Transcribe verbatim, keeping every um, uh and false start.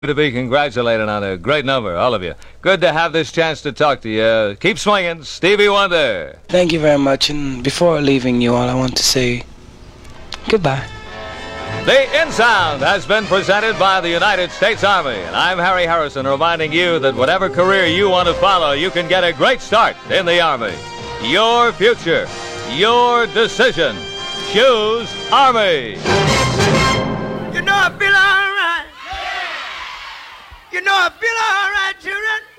To be congratulated on a great number, all of you. Good to have this chance to talk to you. Keep swinging, Stevie Wonder. Thank you very much, and before leaving you all, I want to say goodbye. The In Sound has been presented by the United States Army, and I'm Harry Harrison reminding you that whatever career you want to follow, you can get a great start in the Army. Your future, your decision. Choose Army. You know I feel all right. You know I feel all right, children.